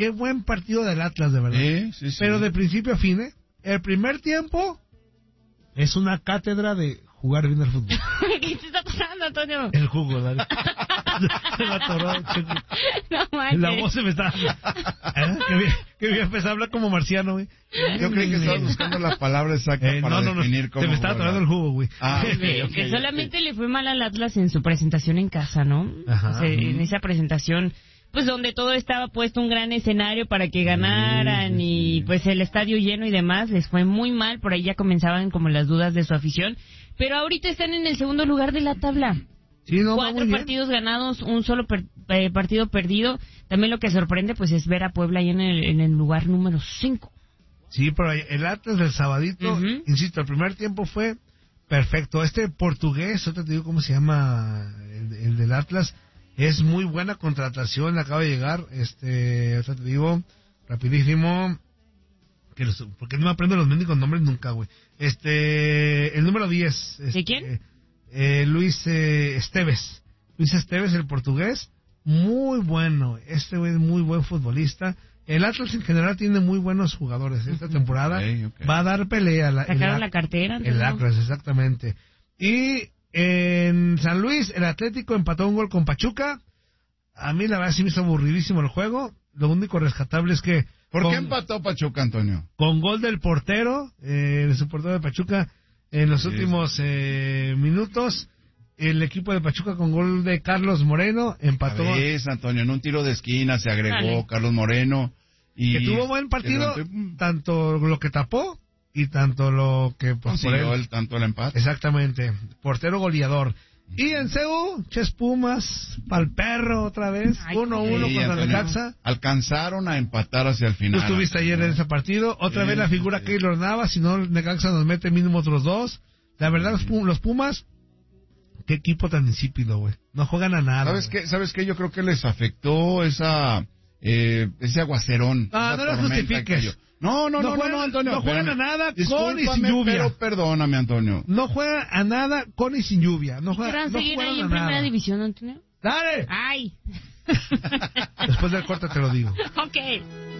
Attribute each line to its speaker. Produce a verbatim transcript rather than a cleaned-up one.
Speaker 1: qué buen partido del Atlas, de verdad.
Speaker 2: Sí, sí, sí.
Speaker 1: Pero de principio a fin, ¿eh? El primer tiempo es una cátedra de jugar bien el fútbol.
Speaker 3: ¿Qué te está pasando, Antonio?
Speaker 1: El jugo, dale. Se me atoró, chico.
Speaker 3: No manches.
Speaker 1: La voz se me está... ¿Eh? Que bien, que bien empezó a hablar como marciano, güey.
Speaker 2: Yo creí que estabas buscando la palabra exacta
Speaker 1: eh,
Speaker 2: para
Speaker 1: no, no, no,
Speaker 2: definir cómo
Speaker 1: se me está
Speaker 2: juega.
Speaker 1: atorando el jugo, güey.
Speaker 2: Ah, ok,
Speaker 3: que,
Speaker 2: ok,
Speaker 3: que
Speaker 2: ok.
Speaker 3: solamente le fue mal al Atlas en su presentación en casa, ¿no?
Speaker 1: Ajá.
Speaker 3: O sea, en esa presentación, pues donde todo estaba puesto un gran escenario para que ganaran
Speaker 1: Sí, sí,
Speaker 3: y
Speaker 1: sí.
Speaker 3: pues el estadio lleno y demás, les fue muy mal, por ahí ya comenzaban como las dudas de su afición, pero ahorita están en el segundo lugar de la tabla.
Speaker 1: Sí, no, va
Speaker 3: Cuatro
Speaker 1: muy bien.
Speaker 3: partidos ganados, un solo per- eh, partido perdido. También lo que sorprende pues es ver a Puebla ahí en el, en el lugar número cinco.
Speaker 1: Sí, pero el Atlas del sabadito,
Speaker 3: Ujú.
Speaker 1: insisto, el primer tiempo fue perfecto. Este portugués, ahorita te digo cómo se llama el, el del Atlas, es muy buena contratación, acaba de llegar, este, ahorita te digo, rapidísimo, que los, porque no me aprendo los mendigos nombres nunca, güey. Este, el número diez. Este,
Speaker 3: ¿De quién?
Speaker 1: Eh, Luis eh, Esteves. Luis Esteves, el portugués, muy bueno. Este güey es muy buen futbolista. El Atlas en general tiene muy buenos jugadores. Esta temporada
Speaker 2: Okay, okay.
Speaker 1: va a dar pelea. La,
Speaker 3: Sacaron
Speaker 1: el,
Speaker 3: la cartera.
Speaker 1: El
Speaker 3: ¿no?
Speaker 1: Atlas, exactamente. Y en San Luis, el Atlético empató un gol con Pachuca. A mí la verdad sí me hizo aburridísimo el juego. Lo único rescatable es que...
Speaker 2: ¿Por
Speaker 1: con,
Speaker 2: qué empató Pachuca, Antonio?
Speaker 1: Con gol del portero, eh, de su portero de Pachuca, en los
Speaker 2: Sí.
Speaker 1: últimos eh, minutos, el equipo de Pachuca con gol de Carlos Moreno empató.
Speaker 2: Es, Antonio, en un tiro de esquina se agregó
Speaker 3: Dale.
Speaker 2: Carlos Moreno. Y
Speaker 1: Que tuvo buen partido,
Speaker 2: que levantó-
Speaker 1: tanto lo que tapó y tanto lo que... Pues, por
Speaker 2: consiguió
Speaker 1: él.
Speaker 2: el tanto el empate.
Speaker 1: Exactamente, portero goleador. Y en C U, Ches Pumas, pa'l perro otra vez,
Speaker 3: Ay,
Speaker 1: uno a uno
Speaker 2: Sí,
Speaker 1: contra
Speaker 2: Antonio,
Speaker 1: Necaxa.
Speaker 2: Alcanzaron a empatar hacia el
Speaker 1: Tú
Speaker 2: final.
Speaker 1: estuviste ayer en ese partido, otra
Speaker 2: Sí,
Speaker 1: vez la figura
Speaker 2: sí.
Speaker 1: Keylor Navas, si no Necaxa nos mete mínimo otros dos. La verdad, los, Pum- los Pumas, qué equipo tan insípido, güey. No juegan a nada.
Speaker 2: ¿Sabes
Speaker 1: güey.
Speaker 2: qué? ¿Sabes qué? Yo creo que les afectó esa eh, ese aguacerón.
Speaker 1: Ah,
Speaker 2: esa
Speaker 1: no lo
Speaker 2: tormenta
Speaker 1: justifiques.
Speaker 2: que cayó. No, no,
Speaker 1: No
Speaker 2: no, no,
Speaker 1: juegan-
Speaker 2: no, Antonio.
Speaker 1: no juegan
Speaker 2: espérame.
Speaker 1: a nada con y
Speaker 2: Discúlpame,
Speaker 1: sin lluvia.
Speaker 2: Pero perdóname, Antonio.
Speaker 1: No juegan a nada con y sin lluvia. No juegan,
Speaker 3: ¿Quieran
Speaker 1: no
Speaker 3: seguir
Speaker 1: juegan
Speaker 3: ahí
Speaker 1: a
Speaker 3: en
Speaker 1: nada.
Speaker 3: primera división, Antonio?
Speaker 1: ¡Dale!
Speaker 3: ¡Ay!
Speaker 1: Después del corte te lo digo.
Speaker 3: Ok.